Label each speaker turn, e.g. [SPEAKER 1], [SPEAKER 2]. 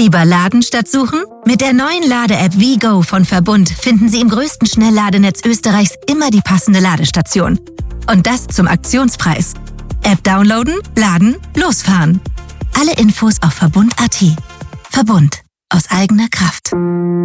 [SPEAKER 1] Lieber laden statt suchen? Mit der neuen Lade-App WeGo von Verbund finden Sie im größten Schnellladenetz Österreichs immer die passende Ladestation. Und das zum Aktionspreis. App downloaden, laden, losfahren. Alle Infos auf Verbund.at. Verbund. Aus eigener Kraft.